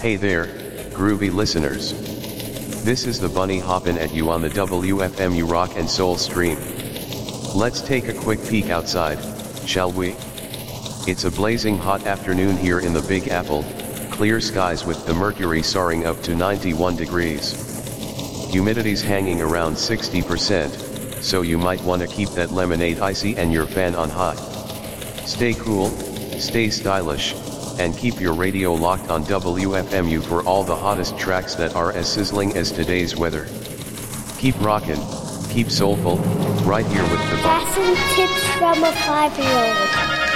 Hey there, groovy listeners. This is the Bunny hoppin' at you on the WFMU Rock and Soul stream. Let's take a quick peek outside, shall we? It's a blazing hot afternoon here in the Big Apple, clear skies with the mercury soaring up to 91 degrees. Humidity's hanging around 60%, so you might wanna keep that lemonade icy and your fan on hot. Stay cool, stay stylish, and keep your radio locked on WFMU for all the hottest tracks that are as sizzling as today's weather. Keep rockin', keep soulful, right here with the Fashion tips from a 5-year-old.